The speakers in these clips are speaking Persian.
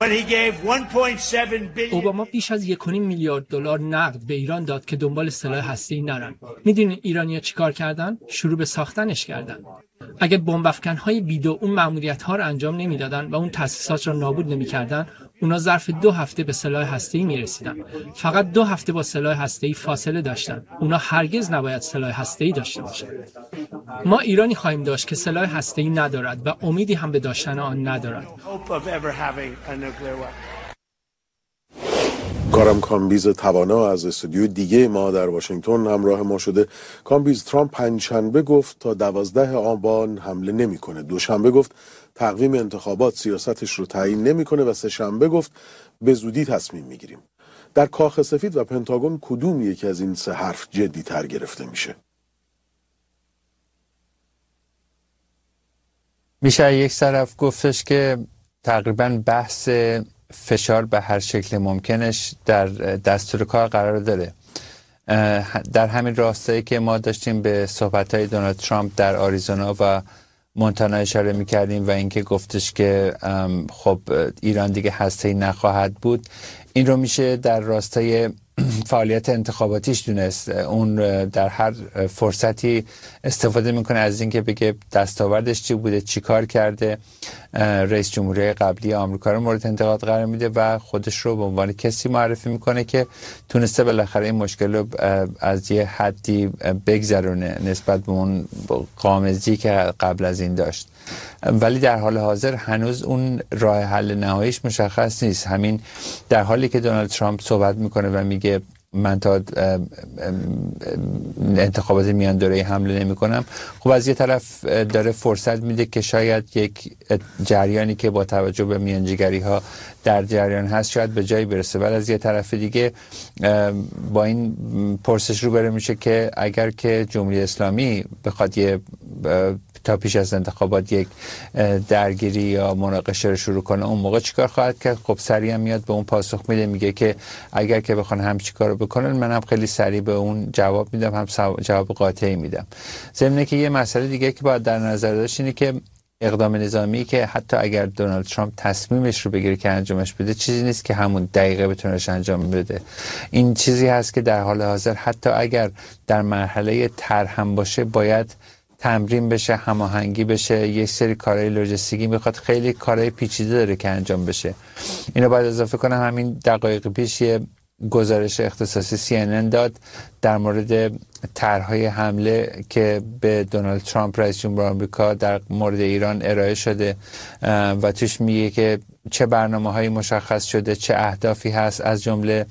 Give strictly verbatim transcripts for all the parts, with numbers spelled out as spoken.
اوباما بیش از یک و نیم میلیارد دلار نقد به ایران داد که دنبال سلاح هسته‌ای نرن. میدونین ایرانی‌ها چیکار کردن؟ شروع به ساختنش کردن. اگه بمب افکن‌های ویدو اون مأموریت‌ها رو انجام نمیدادن و اون تأسیسات رو نابود نمی‌کردن، اونا ظرف دو هفته به سلاح هسته‌ای میرسیدن. فقط دو هفته با سلاح هسته‌ای فاصله داشتن. اونا هرگز نباید سلاح هسته‌ای داشته باشن. ما ایرانی خواهیم داشت که سلاح هسته‌ای ندارد و امیدی هم به داشتن آن ندارد. کارم کامبیز توانا از استودیو دیگه ما در واشنگتن همراه ما شده. کامبیز، ترامپ پنجشنبه گفت تا دوازده آبان حمله نمی‌کنه. دوشنبه گفت تقویم انتخابات سیاستش رو تعیین نمی‌کنه و سه شنبه گفت به زودی تصمیم می‌گیریم. در کاخ سفید و پنتاگون کدوم یکی از این سه حرف جدی‌تر گرفته میشه؟ میشه یک طرف گفتش که تقریباً بحث فشار به هر شکل ممکنش در دستور کار قرار داره. در همین راستایی که ما داشتیم به صحبت‌های دونالد ترامپ در آریزونا و مونتانا اشاره می‌کردیم و اینکه گفتش که خب ایران دیگه هسته‌ای نخواهد بود، این رو میشه در راستای فعالیت انتخاباتیش دونست. اون در هر فرصتی استفاده میکنه از اینکه بگه دستاوردش چی بوده، چی کار کرده. رئیس جمهوری قبلی آمریکا رو مورد انتقاد قرار میده و خودش رو به عنوان کسی معرفی میکنه که تونسته بالاخره این مشکل رو از یه حدی بگذرونه نسبت به اون قامزی که قبل از این داشت. ولی در حال حاضر هنوز اون راه حل نهاییش مشخص نیست. همین در حالی که دونالد ترامپ صحبت میکنه و میگه من تا انتخابات میان دوره حمله نمی کنم، خب از یه طرف داره فرصت میده که شاید یک جریانی که با توجه به میانجیگری ها در جریان هست شاید به جایی برسه، ولی از یه طرف دیگه با این پرسش رو بره میشه که اگر که جمهوری اسلامی بخواد یه تا پیش از انتخابات یک درگیری یا مناقشه رو شروع کنه، اون موقع چیکار خواهد کرد؟ خب سریع میاد به اون پاسخ میده، میگه که اگر که بخوان هم چیکار رو بکنن من هم خیلی سریع به اون جواب میدم، هم جواب قاطعی میدم. ضمن که یه مسئله دیگه که باید در نظر داشت اینه که اقدام نظامی که حتی اگر دونالد ترامپ تصمیمش رو بگیره که انجامش بده، چیزی نیست که همون دقیقه بتونهش انجام بده. این چیزی هست که در حال حاضر حتی اگر در مرحله طرح هم باشه باید تمرین بشه، هماهنگی بشه، یک سری کارهای لوجستیکی میخواد، خیلی کارهای پیچیده داره که انجام بشه. اینو باید اضافه کنم همین دقایق پیش یه گزارش اختصاصی سی ان ان داد در مورد طرح‌های حمله که به دونالد ترامپ رئیس جمهور آمریکا در مورد ایران ارائه شده و توش میگه که چه برنامه‌هایی مشخص شده، چه اهدافی هست، از جمله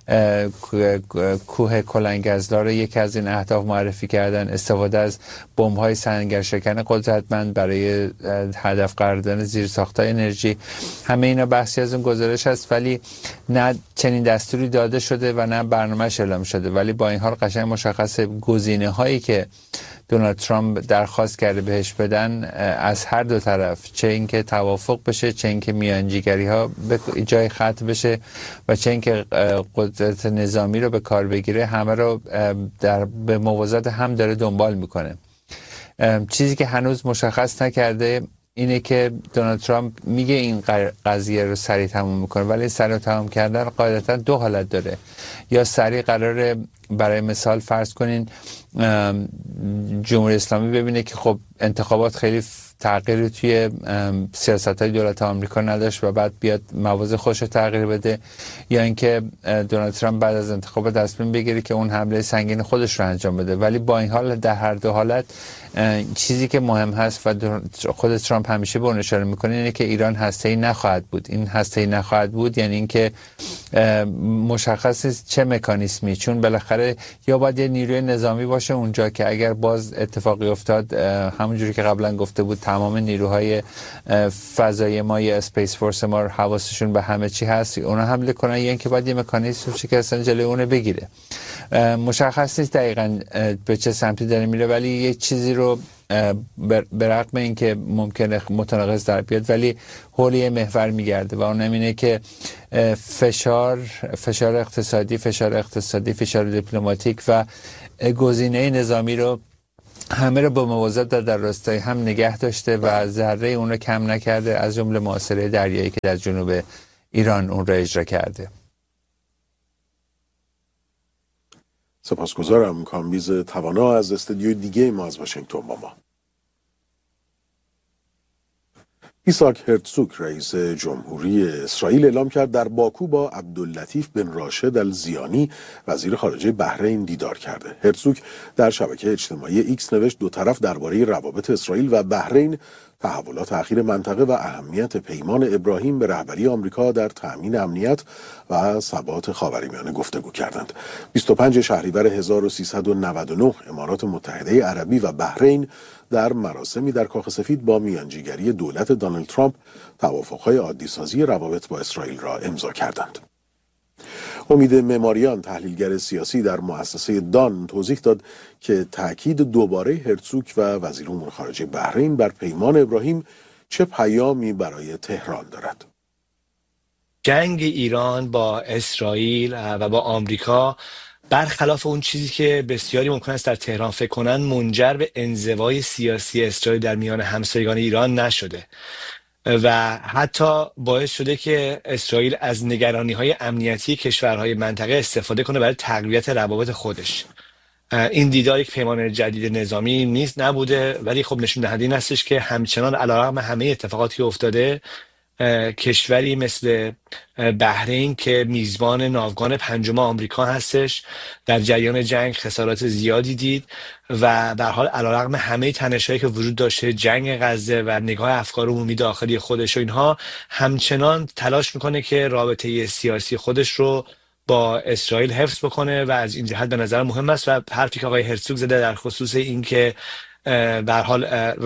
کوه کلنگزلا رو یکی از این اهداف معرفی کردن، استفاده از بمب‌های سنگرشکن قدرتمند برای هدف قرار دادن زیرساخت‌های انرژی. همه اینا بحثی از اون گزارش هست، ولی نه چنین دستوری داده شده و نه برنامه‌اش اعلام شده. ولی با این حال قشنگ مشخصه گزینه‌هایی که دونالد ترامپ درخواست کرده بهش بدن از هر دو طرف، چه اینکه توافق بشه، چه اینکه میانجیگری ها به جای خط بشه و چه اینکه قدرت نظامی رو به کار بگیره، همه رو در به موازات هم داره دنبال میکنه. چیزی که هنوز مشخص نکرده اینه که دونالد ترامپ میگه این قضیه رو سریع تموم میکنه، ولی سریع تموم کردن قاعدتا دو حالت داره. یا سریع قراره برای مثال فرض کنین جمهوری اسلامی ببینه که خب انتخابات خیلی تغییری توی سیاست‌های دولت آمریکا نداشت و بعد بیاد مواضع خودش رو تغییر بده، یا اینکه دونالد ترامپ بعد از انتخابات تصمیم بگیره که اون حمله سنگین خودش رو انجام بده. ولی با این حال در هر دو حالت چیزی که مهم هست و خود ترامپ همیشه به اون اشاره میکنه اینه که ایران هسته‌ای نخواهد بود. این هسته‌ای نخواهد بود یعنی اینکه مشخص نیست چه مکانیزمی، چون بالاخره یا باید یه نیروی نظامی باشه اونجا که اگر باز اتفاقی افتاد همونجوری که قبلا گفته بود تمام نیروهای فضایی ما یا اسپیس فورس ما حواسشون به همه چی هست اونا حمله کنن، یا اینکه باید یه مکانیزم باشه که اصلا جلوی اون بگیره. مشخص نیست دقیقاً به چه سمتی داره میره، ولی یه چیزی رو به رغم اینکه ممکنه متناقض در بیاد ولی حول محور میگرده و اون اینه که فشار فشار اقتصادی فشار اقتصادی فشار دیپلماتیک و گزینه نظامی رو همه رو با موازات در, در راستای هم نگه داشته و ذره اون رو کم نکرده، از جمله محاصره دریایی که در جنوب ایران اون را اجرا کرده. سپاسگزارم. کامبیز توانا از استودیوی دیگه ما از واشنگتن با ما. ایساک هرتزوگ رئیس جمهوری اسرائیل اعلام کرد در باکو با عبداللطیف بن راشد الزیانی وزیر خارجه بحرین دیدار کرده. هرتزوگ در شبکه اجتماعی ایکس نوشت دو طرف درباره روابط اسرائیل و بحرین، تحولات اخیر منطقه و اهمیت پیمان ابراهیم به رهبری آمریکا در تأمین امنیت و ثبات خاورمیانه گفتگو کردند. بیست و پنجم شهریور هزار و سیصد و نود و نه امارات متحده عربی و بحرین در مراسمی در کاخ سفید با میانجیگری دولت دونالد ترامپ توافق‌های عادی‌سازی روابط با اسرائیل را امضا کردند. امید معماریان، تحلیلگر سیاسی در مؤسسه دان، توضیح داد که تأکید دوباره هرتزوگ و وزیر امور خارجه بحرین بر پیمان ابراهیم چه پیامی برای تهران دارد. جنگ ایران با اسرائیل و با آمریکا برخلاف اون چیزی که بسیاری ممکن است در تهران فکر کنن منجر به انزوای سیاسی اسرائیل در میان همسایگان ایران نشده و حتی باعث شده که اسرائیل از نگرانی‌های امنیتی کشورهای منطقه استفاده کنه برای تقویت روابط خودش. این دیدار یک پیمان جدید نظامی نیست نبوده، ولی خب نشون دهنده این هستش که همچنان علیرغم همه اتفاقاتی که افتاده، کشوری مثل بحرین که میزبان ناوگان پنجم آمریکا هستش در جریان جنگ خسارات زیادی دید و به هر حال علیرغم همه تنش‌هایی که وجود داشته، جنگ غزه و نگاه افکار عمومی داخلی خودش و اینها، همچنان تلاش میکنه که رابطه سیاسی خودش رو با اسرائیل حفظ بکنه و از این جهت به نظر مهم است و حرفی که آقای هرتزوگ زده در خصوص این که به هر حال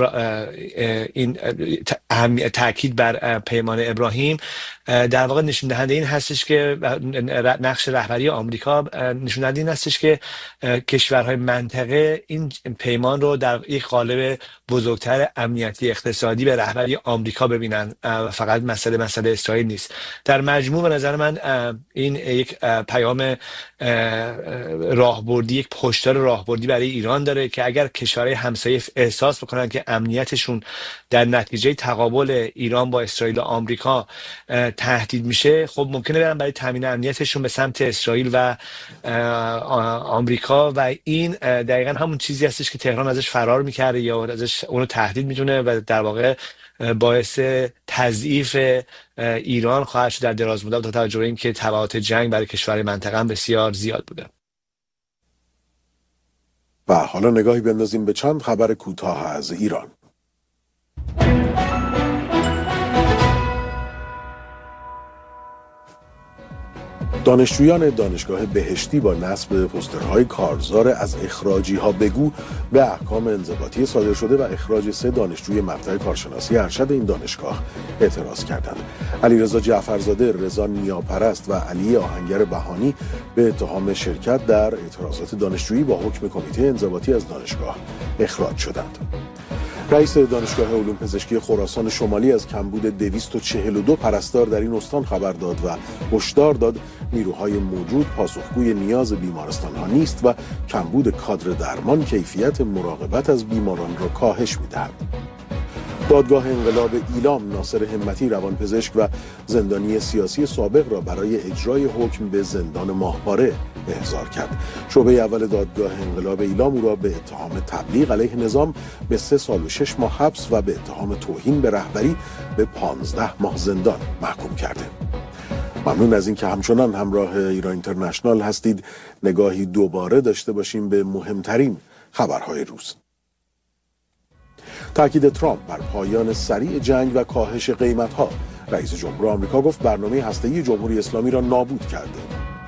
این تاکید بر پیمان ابراهیم در واقع نشون دهنده این هستش که نقش رهبری آمریکا نشون دهنده این هستش که کشورهای منطقه این پیمان رو در یک قالب بزرگتر امنیتی اقتصادی به رهبری آمریکا ببینن، فقط مسئله مسئله اسرائیل نیست. در مجموع به نظر من این یک پیام راهبردی، یک پشتار راهبردی برای ایران داره که اگر کشورهای همسایه احساس بکنن که امنیتشون در نتیجه تقابل ایران با اسرائیل و آمریکا تهدید میشه، خب ممکنه برن برای تامین امنیتشون به سمت اسرائیل و آمریکا و این دقیقاً همون چیزی هستش که تهران ازش فرار میکرده یا ازش اونو تهدید میدونه و در واقع باعث تضعیف ایران خواهد شد در دراز مدت با توجه به اینکه تبعات جنگ برای کشور منطقه هم بسیار زیاد بوده. و حالا نگاهی بندازیم به چند خبر کوتاه از ایران. دانشجویان دانشگاه بهشتی با نصب پوسترهای کارزار از اخراجی ها بگو به احکام انضباطی صادر شده و اخراج سه دانشجوی مقطع کارشناسی ارشد این دانشگاه اعتراض کردند. علیرضا جعفرزاده، رضا نیاپرست و علی آهنگر بهانی به اتهام شرکت در اعتراضات دانشجویی با حکم کمیته انضباطی از دانشگاه اخراج شدند. رئیس دانشگاه علوم پزشکی خراسان شمالی از کمبود دویست و چهل و دو پرستار در این استان خبر داد و هشدار داد نیروهای موجود پاسخگوی نیاز بیمارستان ها نیست و کمبود کادر درمان کیفیت مراقبت از بیماران را کاهش می‌دهد. دادگاه انقلاب ایلام ناصر همتی روانپزشک و زندانی سیاسی سابق را برای اجرای حکم به زندان ماهواره احضار کرد. شعبه اول دادگاه انقلاب ایلام او را به اتهام تبلیغ علیه نظام به سه سال و شش ماه حبس و به اتهام توهین به رهبری به پانزده ماه زندان محکوم کرده. ممنون از این که همچنان همراه ایران اینترنشنال هستید. نگاهی دوباره داشته باشیم به مهمترین خبرهای روز. تاکید ترامپ بر پایان سریع جنگ و کاهش قیمت‌ها. رئیس جمهور آمریکا گفت برنامه هسته‌ای جمهوری اسلامی را نابود کرده.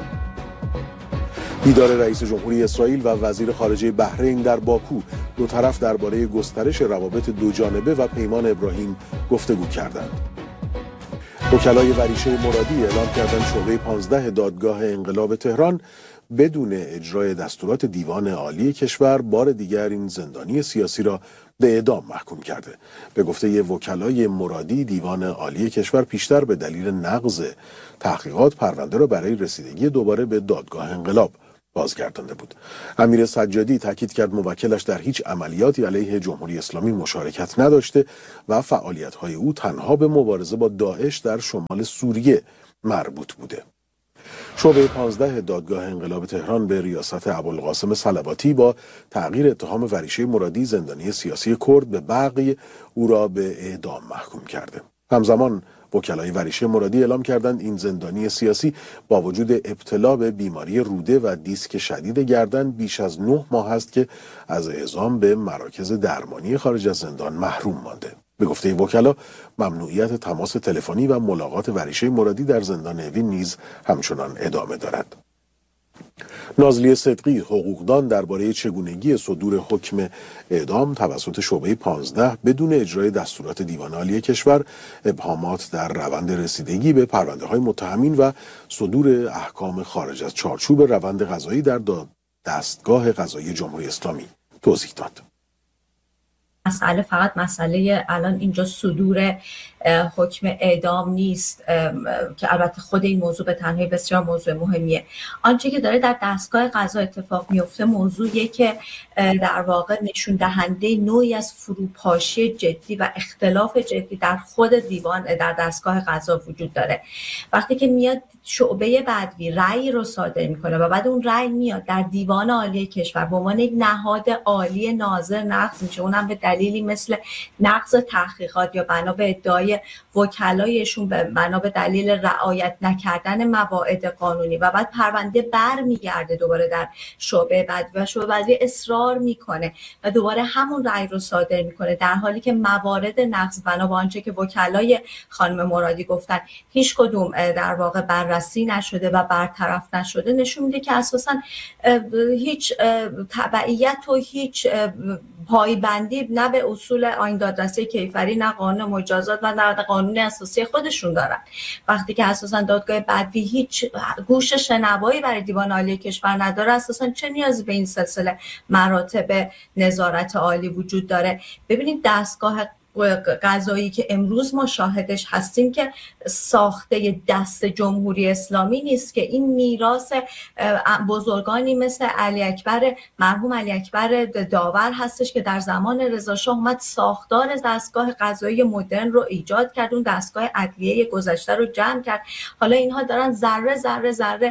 دیدار رئیس جمهوری اسرائیل و وزیر خارجه بحرین در باکو، دو طرف درباره گسترش روابط دوجانبه و پیمان ابراهیم گفتگو کردند. وکلای وریشه مرادی اعلام کردند شعبه پانزده دادگاه انقلاب تهران بدون اجرای دستورات دیوان عالی کشور بار دیگر این زندانی سیاسی را به اعدام محکوم کرده. به گفته وکلای مرادی، دیوان عالی کشور پیشتر به دلیل نقض تحقیقات پرونده را برای رسیدگی دوباره به دادگاه انقلاب بازگردانده بود. امیر سجادی تاکید کرد موکلش در هیچ عملیاتی علیه جمهوری اسلامی مشارکت نداشته و فعالیت‌های او تنها به مبارزه با داعش در شمال سوریه مربوط بوده. شعبه پانزده دادگاه انقلاب تهران به ریاست ابوالقاسم صلواتی با تغییر اتهام وریشه مرادی زندانی سیاسی کرد به بقی او را به اعدام محکوم کرده. همزمان وکلای وریشه مرادی اعلام کردند این زندانی سیاسی با وجود ابتلا به بیماری روده و دیسک شدید گردن بیش از نه ماه است که از اعزام به مراکز درمانی خارج از زندان محروم مانده. به گفته وکلا ممنوعیت تماس تلفنی و ملاقات وریشه مرادی در زندان اوین نیز همچنان ادامه دارد. نازلی صدقی حقوقدان درباره چگونگی صدور حکم اعدام توسط شعبه پانزده بدون اجرای دستورات دیوان عالی کشور، ابهامات در روند رسیدگی به پرونده های متهمین و صدور احکام خارج از چارچوب روند قضایی در دستگاه قضایی جمهوری اسلامی توضیح داد. مسئله فقط مسئله الان اینجا صدور حکم اعدام نیست که البته خود این موضوع به تنهایی بسیار موضوع مهمیه. آنچه که داره در دستگاه قضا اتفاق میفته موضوعیه که در واقع نشون دهنده نوعی از فروپاشی جدی و اختلاف جدی در خود دیوان در دستگاه قضا وجود داره. وقتی که میاد شعبه بدوی رأی رو صادر میکنه و بعد اون رأی میاد در دیوان عالی کشور به عنوان یک نهاد عالی ناظر نقض میشه، اونم به دلیلی مثل نقض تحقیقات یا بنا به ادعای وکلایشون به بنا به دلیل رعایت نکردن مواعید قانونی و بعد پرونده برمیگرده دوباره در شعبه بدوی و شعبه بدوی اصرار میکنه و دوباره همون رأی رو صادر میکنه، در حالی که موارد نقض بنا به آنچه که وکلای خانم مرادی گفتن هیچ کدوم در واقع بررسی نشده و برطرف نشده، نشون میده که اساساً هیچ تبعیت و هیچ پایبندی نه به اصول آیین دادرسی کیفری، نه قانون مجازات و نه قانون اساسی خودشون دارن. وقتی که اساساً دادگاه بدوی هیچ گوش شنوایی برای دیوان عالی کشور نداره، اساساً چه نیازی به این سلسله مراتب نظارت عالی وجود داره؟ ببینید دستگاه قضایی که امروز ما شاهدش هستیم که ساخته دست جمهوری اسلامی نیست، که این میراث بزرگانی مثل علی اکبر مرحوم علی اکبر داور هستش که در زمان رضا شاه اومد ساختار دستگاه قضایی مدرن رو ایجاد کرد، اون دستگاه عدلیه گذشته رو جمع کرد. حالا اینها دارن ذره ذره ذره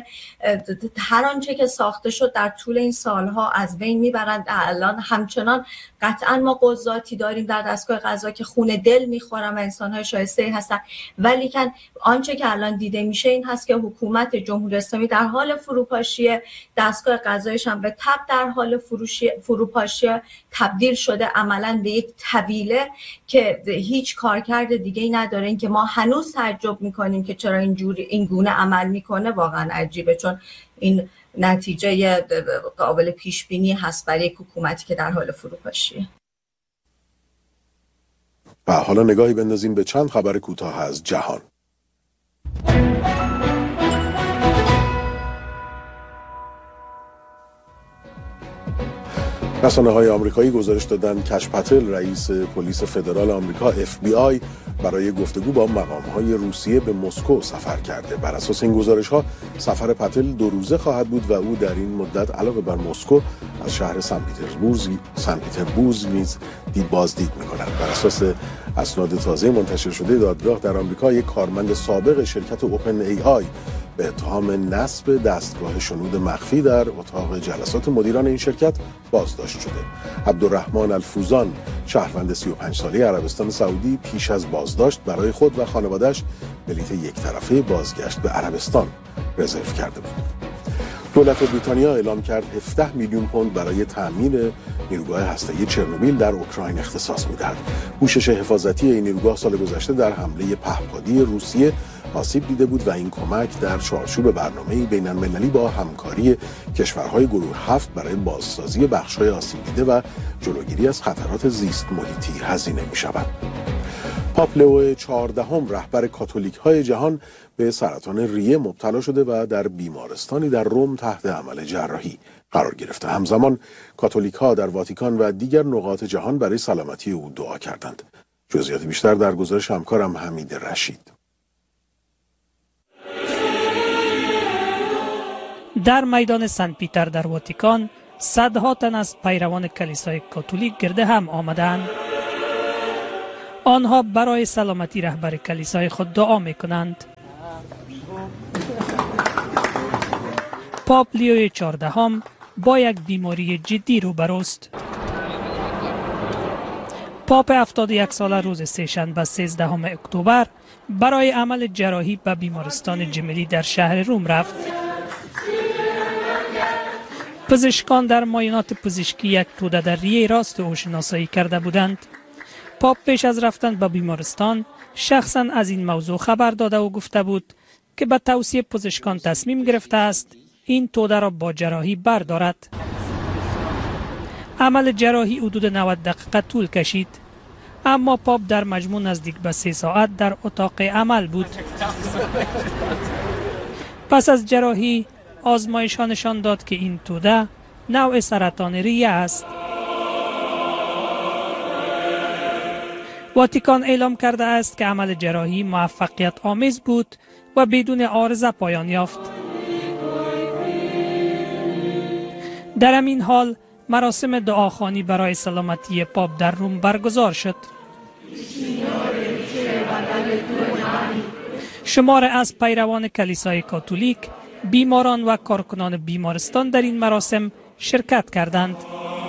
هر آنچه که ساخته شد در طول این سالها از بین میبرند. الان همچنان قطعا ما قضاتی داریم در دستگاه قضا که خون دل میخورن و انسان‌های شایسته هستن، ولی که آنچه که الان دیده میشه این هست که حکومت جمهوری اسلامی در حال فروپاشی، دستگاه قضاییش هم به تبع در حال فروپاشی تبدیل شده عملاً به یک طویله که هیچ کارکرد دیگه‌ای نداره. این که ما هنوز تعجب میکنیم که چرا اینجوری این گونه عمل میکنه واقعا عجیبه، چون این نتیجه قابل پیش بینی هست برای یک حکومتی که در حال فروپاشیه. و حالا نگاهی بندازیم به چند خبر کوتاه از جهان. رسانه‌های آمریکایی گزارش دادند کش پتل رئیس پلیس فدرال آمریکا اف بی آی برای گفتگو با مقام‌های روسیه به مسکو سفر کرده. بر اساس این گزارش‌ها سفر پتل دو روزه خواهد بود و او در این مدت علاوه بر مسکو از شهر سن پیترزبورگ سن پیتربورگ نیز دید بازدید می‌کند. بر اساس اسناد تازه منتشر شده دادگاه در آمریکا یک کارمند سابق شرکت اوپن ای آی به اتهام نصب دستگاه شنود مخفی در اتاق جلسات مدیران این شرکت بازداشت شده. عبدالرحمن الفوزان شهروند سی و پنج ساله عربستان سعودی پیش از بازداشت برای خود و خانواده‌اش بلیط یک طرفه بازگشت به عربستان رزرو کرده بود. دولت بریتانیا اعلام کرد هفده میلیون پوند برای تامین نیروگاه هسته‌ای چرنوبیل در اوکراین اختصاص می‌دهد. پوشش حفاظتی این نیروگاه سال گذشته در حمله پهپادی روسیه آسیب دیده بود و این کمک در چارچوب برنامه‌ای بین‌المللی با همکاری کشورهای گروه هفت برای بازسازی بخش‌های آسیب دیده و جلوگیری از خطرات زیست محیطی هزینه می‌شود. پاپ لئو چهاردهم رهبر کاتولیک‌های جهان به سرطان ریه مبتلا شده و در بیمارستانی در روم تحت عمل جراحی قرار گرفته. همزمان کاتولیک‌ها در واتیکان و دیگر نقاط جهان برای سلامتی او دعا کردند. جزئیات بیشتر در گزارش همکارم حمید رشید. در میدان سن پیتر در واتیکان صدها تن از پیروان کلیسای کاتولیک گرده هم آمدند. آنها برای سلامتی رهبر کلیسای خود دعا می کنند. پاپ لیو چهاردهم با یک بیماری جدی روبروست. پاپ هفتاد و یک ساله روز سه‌شنبه سیزدهم اکتبر برای عمل جراحی به بیمارستان جملی در شهر روم رفت. پزشکان در معاینات پزشکی یک توده در ریه راست او شناسایی کرده بودند. پاپ پیش از رفتن به بیمارستان شخصا از این موضوع خبر داده و گفته بود که به توصیه پزشکان تصمیم گرفته است این توده را با جراحی بردارد. عمل جراحی حدود نود دقیقه طول کشید، اما پاپ در مجموع نزدیک به سه ساعت در اتاق عمل بود. پس از جراحی آزمایش ها نشان داد که این توده نوع سرطان ریه است. واتیکان اعلام کرده است که عمل جراحی موفقیت آمیز بود و بدون عارضه پایان یافت. در همین حال مراسم دعاخوانی برای سلامتی پاپ در روم برگزار شد. شمار از پیروان کلیسای کاتولیک، بیماران و کارکنان بیمارستان در این مراسم شرکت کردند.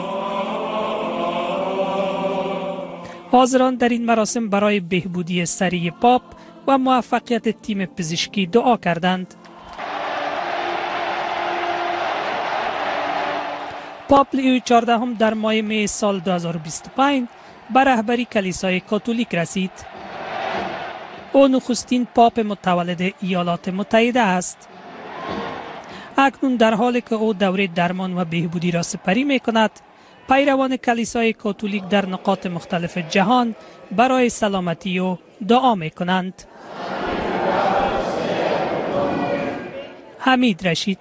حاضران در این مراسم برای بهبودی سریع پاپ و موفقیت تیم پزشکی دعا کردند. پاپ لیو چهاردهم در ماه می سال دو هزار و بیست و پنج به رهبری کلیسای کاتولیک رسید. او نخستین پاپ متولد ایالات متحده است. اکنون در حالی که او دوره درمان و بهبودی را سپری می کند، پیروان کلیسای کاتولیک در نقاط مختلف جهان برای سلامتی او دعا می کنند. حمید رشید.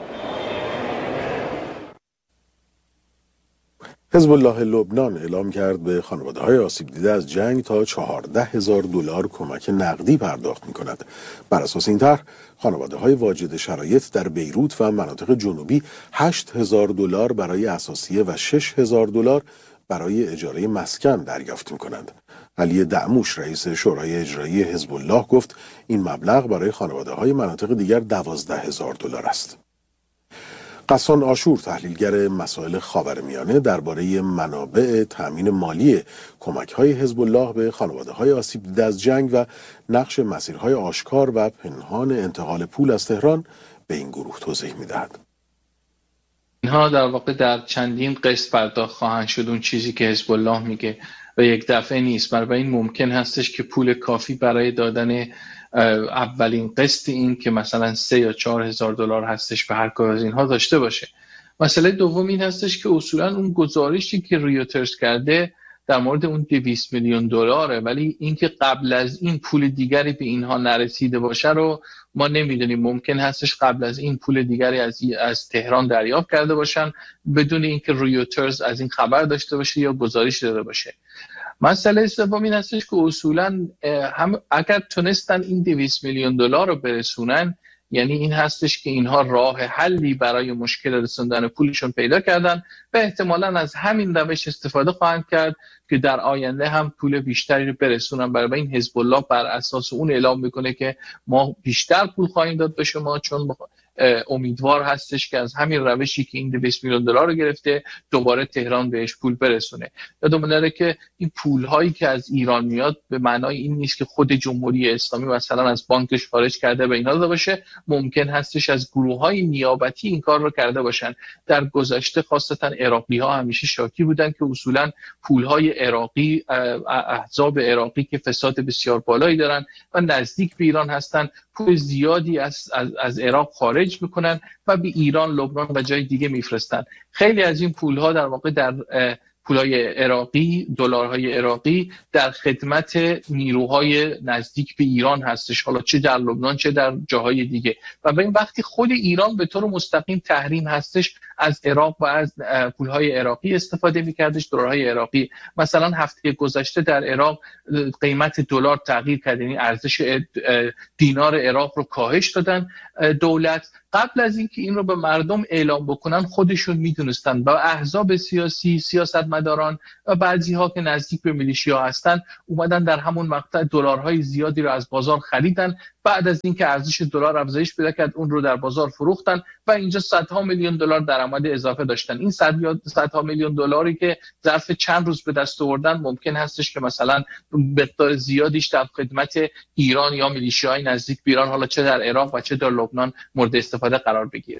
حزب الله لبنان اعلام کرد به خانواده‌های آسیب دیده از جنگ تا چهارده هزار دلار کمک نقدی پرداخت می‌کند. بر اساس این طرح، خانواده‌های واجد شرایط در بیروت و مناطق جنوبی هشت هزار دلار برای اساسیه و شش هزار دلار برای اجاره مسکن دریافت می‌کنند. علی دعموش رئیس شورای اجرایی حزب الله گفت این مبلغ برای خانواده‌های مناطق دیگر دوازده هزار دلار است. قسان آشور، تحلیلگر مسائل خاورمیانه، درباره منابع تأمین مالی کمک‌های حزب الله به خانواده‌های آسیب دیده از جنگ و نقش مسیرهای آشکار و پنهان انتقال پول از تهران به این گروه توضیح می‌دهد. اینها در واقع در چندین قسط پرداخت خواهند شد. اون چیزی که حزب الله میگه و یک دفعه نیست. برای این ممکن هستش که پول کافی برای دادن اولین قسط این که مثلا سه یا چهار هزار دلار هستش به هر کار از اینها داشته باشه. مسئله دوم این هستش که اصولا اون گزارشی که ریوترز کرده در مورد اون دویست میلیون دلاره، ولی اینکه قبل از این پول دیگری به اینها نرسیده باشه رو ما نمیدونیم. ممکن هستش قبل از این پول دیگری از از تهران دریافت کرده باشن بدون اینکه ریوترز از این خبر داشته باشه یا گزارش داده باشه. مسئله سوم این هستش که اصولا هم اگر تونستن این دویست میلیون دلار رو برسونن، یعنی این هستش که اینها راه حلی برای مشکل رسوندن پولشون پیدا کردن و احتمالاً از همین روش استفاده خواهند کرد که در آینده هم پول بیشتری رو برسونن. برای این حزب الله بر اساس اون اعلام میکنه که ما بیشتر پول خواهیم داد به شما، چون امیدوار هستش که از همین روشی که این دویست میلیون دلار رو گرفته دوباره تهران بهش پول برسونه. یادمون نره که این پول هایی که از ایران میاد به معنای این نیست که خود جمهوری اسلامی مثلا از بانکش خارج کرده به اینا داده باشه. ممکن هستش از گروه های نیابتی این کار رو کرده باشن. در گذشته خاصتا عراقی ها همیشه شاکی بودن که اصولا پول های عراقی، احزاب عراقی که فساد بسیار بالایی دارن و نزدیک به ایران هستن، پول زیادی از, از, از عراق خارج میکنن و به ایران، لبنان و جای دیگه میفرستن. خیلی از این پولها در واقع در پولهای عراقی، دلارهای عراقی در خدمت نیروهای نزدیک به ایران هستش، حالا چه در لبنان چه در جاهای دیگه. و به این وقتی خود ایران به طور مستقیم تحریم هستش از عراق و از پولهای عراقی استفاده میکردش، دلارهای عراقی. مثلا هفته گذشته در عراق قیمت دلار تغییر کرد، یعنی ارزش دینار عراق رو کاهش دادن دولت قبل از اینکه این رو به مردم اعلام بکنن خودشون میدونستن و احزاب سیاسی، سیاستمداران و بعضی ها که نزدیک به میلیشیا هستن اومدن در همون مقطع دلارهای زیادی رو از بازار خریدن. بعد از اینکه ارزش دلار افزایش پیدا کرد اون رو در بازار فروختن و اینجا صدها میلیون دلار درآمد اضافه داشتن. این صد یا صدها میلیون دلاری که ظرف چند روز به دست آوردن ممکن هستش که مثلا مقدار زیادیش در خدمت ایران یا میلیشیاهای نزدیک به ایران، حالا چه در عراق و چه در لبنان، مورد استفاده قرار بگیره.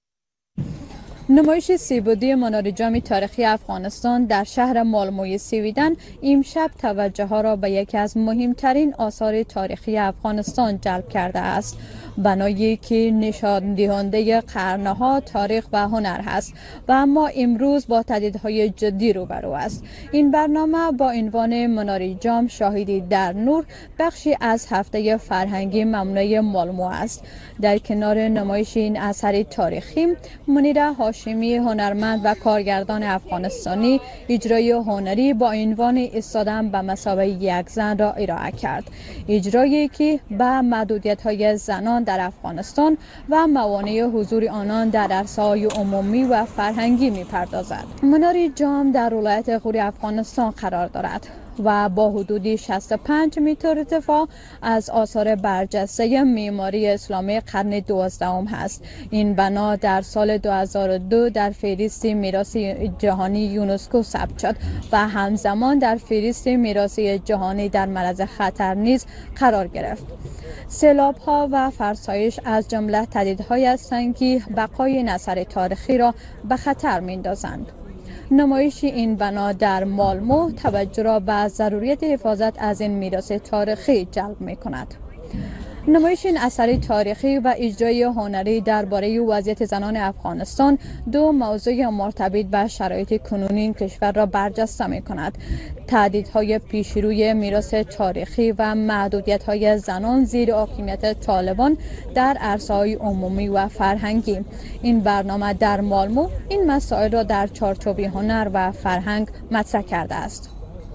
نمایش سی بعدی منار جام تاریخی افغانستان در شهر مالموی سویدن امشب توجه ها را به یکی از مهمترین آثار تاریخی افغانستان جلب کرده است. بنایی که نشان دهنده قرنها تاریخ و هنر است و اما امروز با تهدیدهای جدی روبرو است. این برنامه با عنوان منار جام شاهدی در نور بخشی از هفته فرهنگی ممنوعه مالمو است. در کنار نمایش این اثر تاریخی، منیره هاشمی هنرمند و کارگردان افغانستانی اجرای هنری با عنوان ایستادن به مثابه یک زن را ارائه کرد. اجرایی که به محدودیت‌های زنان در افغانستان و موانع حضور آنان در عرصه‌های عمومی و فرهنگی می‌پردازد. منار جام در ولایت غوری افغانستان قرار دارد و با حدود شصت و پنج متر ارتفاع از آثار برجسته معماری اسلامی قرن دوازدهم هست. این بنا در سال دو هزار و دو در فهرست میراث جهانی یونسکو ثبت شد و همزمان در فهرست میراث جهانی در معرض خطر نیز قرار گرفت. سیلاب ها و فرسایش از جمله تهدیدهایی هستند که بقای اثر تاریخی را به خطر می‌اندازند. نمایش این بنا در مالمو توجه را به ضروریت حفاظت از این میراث تاریخی جلب می کند. نمایش این اثر تاریخی و اجرای هنری درباره وضعیت زنان افغانستان دو موضوع مرتبط به شرایط کنونی این کشور را برجسته می کند: تهدیدهای پیشروی میراث تاریخی و محدودیت‌های زنان زیر حاکمیت طالبان در عرصه‌های عمومی و فرهنگی. این برنامه در مالمو این مسائل را در چارچوب هنر و فرهنگ مطرح کرده است.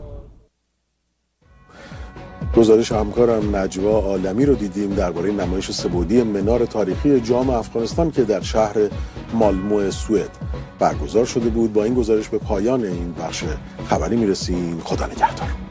گزارش همکارم نجوا عالمی رو دیدیم درباره نمایش سه بعدی منار تاریخی جام افغانستان که در شهر مالمو سوئد برگزار شده بود. با این گزارش به پایان این بخش خبری میرسیم. خدا نگهدار.